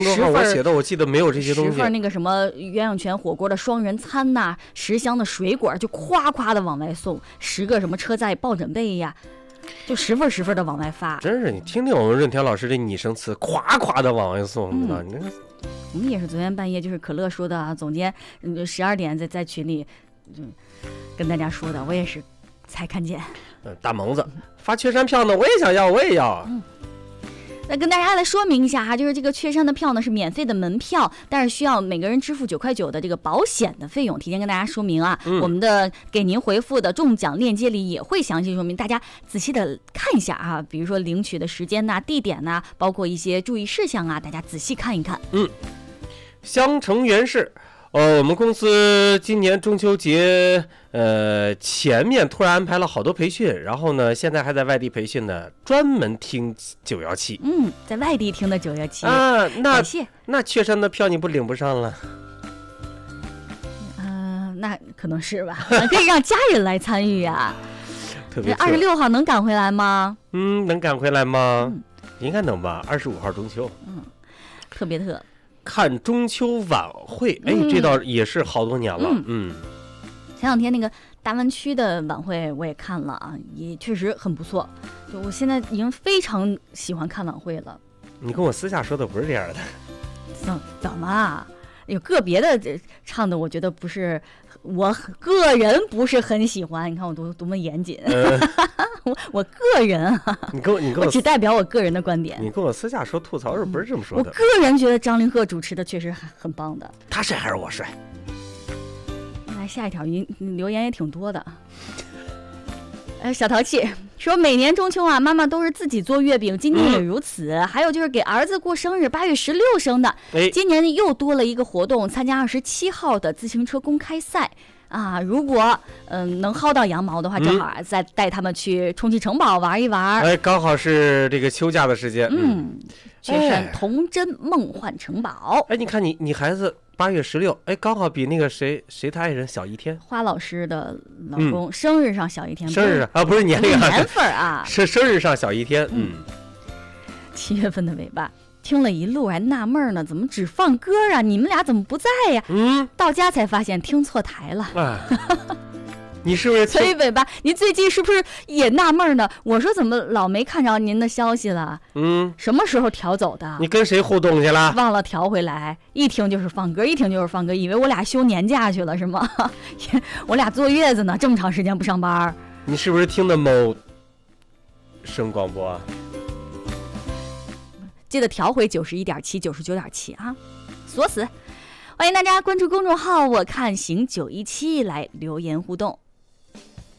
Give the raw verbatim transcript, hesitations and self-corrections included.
十份我写的我记得没有这些东西， 十份那个什么鸳鸯泉火锅的双人餐呐、啊，十箱的水果就夸夸的往外送，十个什么车载抱枕被呀，就十份十份的往外发。 真是，你听听我们润田老师这拟声词，夸夸的往外送， 嗯、 知道你这。 我们也是昨天半夜，就是可乐说的啊，总监十二点在在群里就跟大家说的，我也是才看见。 呃，大萌子发雀山票呢，我也想要，我也要。 嗯。那跟大家来说明一下哈，就是这个雀山的票呢是免费的门票，但是需要每个人支付九块九的这个保险的费用。提前跟大家说明啊，嗯、我们的给您回复的中奖链接里也会详细说明，大家仔细的看一下啊，比如说领取的时间呐、啊、地点呐、啊，包括一些注意事项啊，大家仔细看一看。 嗯，襄城原市。呃，我们公司今年中秋节，呃，前面突然安排了好多培训，然后呢，现在还在外地培训呢，专门听九幺七。 嗯，在外地听的九幺七啊，那感谢那雀山的票你不领不上了？ 嗯、呃，那可能是吧，可以让家人来参与啊。 特别二十六号能赶回来吗？ 嗯，能赶回来吗？嗯、应该能吧。二十五号中秋。 嗯，特别特。 看中秋晚会，哎，这倒也是好多年了。嗯，嗯前两天那个大湾区的晚会我也看了啊，也确实很不错。就我现在已经非常喜欢看晚会了。 你跟我私下说的不是这样的。 怎怎么啊？有个别的唱的，我觉得不是，我个人不是很喜欢。你看我多多么严谨。呃、我我个人啊， 你跟我你跟我， 我只代表我个人的观点。 你跟我私下说吐槽是不是这么说的？ 我个人觉得张凌赫主持的确实很很棒的。 他帅还是我帅？ 来下一条，留言也挺多的。呃，小淘气说，每年中秋啊，妈妈都是自己做月饼，今年也如此。嗯、还有就是给儿子过生日，八月十六生的， 哎、 今年又多了一个活动，参加二十七号的自行车公开赛啊。如果嗯、呃、能薅到羊毛的话，正好再带他们去充气城堡玩一玩。 哎，刚好是这个休假的时间。 嗯，雀山童真梦幻城堡。 哎，你看你你孩子。八月十六，哎，刚好比那个谁谁他爱人小一天， 花老师的老公、嗯、生日上小一天， 生日上啊不是年龄年份啊， 是生日上小一天。嗯， 七月份的尾巴，听了一路还纳闷呢，怎么只放歌啊？你们俩怎么不在呀？ 嗯， 到家才发现听错台了。 哎你是不是崔尾巴？你最近是不是也纳闷呢？我说怎么老没看着您的消息了？ 嗯， 什么时候调走的？ 你跟谁互动去了？ 忘了调回来，一听就是放歌，一听就是放歌，以为我俩休年假去了是吗？我俩坐月子呢，这么长时间不上班。 你是不是听的某声广播啊？ 记得调回九十一点七、九十九点七啊，锁死。欢迎大家关注公众号“我看行九一七”来留言互动。